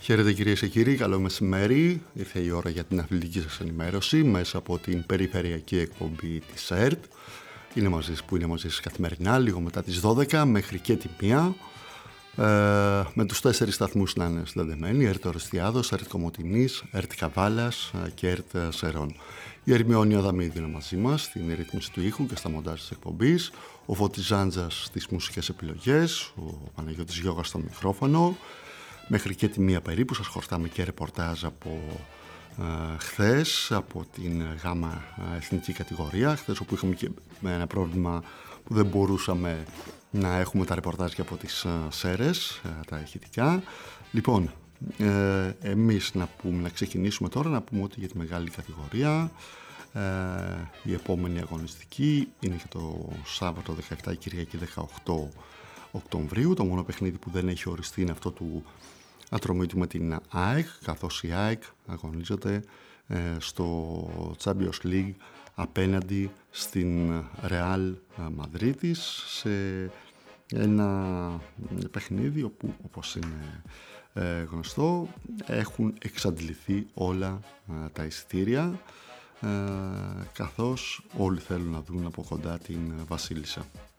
Χαίρετε κυρίες και κύριοι, καλό μεσημέρι. Ήρθε η ώρα για την αθλητική σας ενημέρωση μέσα από την περιφερειακή εκπομπή της ΕΡΤ. Είναι μαζί σας καθημερινά, λίγο μετά τις 12 μέχρι και τη 1. Με τους 4 σταθμούς να είναι συνδεδεμένοι: ΕΡΤ Ορεστιάδος, ΕΡΤ Κομοτηνής, ΕΡΤ Καβάλας και ΕΡΤ Σερών. Η Ερμιόνη Αδαμίδη είναι μαζί μας στην ρύθμιση του ήχου και στα μοντάζ της εκπομπής, ο Φώτης Ζάντζας στις μουσικές επιλογές, ο Παναγιώτης Γιώγας στο μικρόφωνο. Μέχρι και τη 1 περίπου σας χορτάμε και ρεπορτάζ από χθες, από την γάμα εθνική κατηγορία. Χθες όπου είχαμε και ένα πρόβλημα που δεν μπορούσαμε να έχουμε τα ρεπορτάζια από τις Σέρες, τα ηχητικά. Λοιπόν, εμείς να ξεκινήσουμε τώρα, να πούμε ότι για τη μεγάλη κατηγορία η επόμενη αγωνιστική είναι και το Σάββατο 17, Κυριακή 18 Οκτωβρίου. Το μόνο παιχνίδι που δεν έχει οριστεί είναι αυτό του Ατρομήτου με την ΑΕΚ, καθώς η ΑΕΚ αγωνίζεται στο Champions League απέναντι στην Real Μαδρίτης, σε ένα παιχνίδι όπου, όπως είναι γνωστό, έχουν εξαντληθεί όλα τα εισιτήρια, καθώς όλοι θέλουν να δουν από κοντά την Βασίλισσα.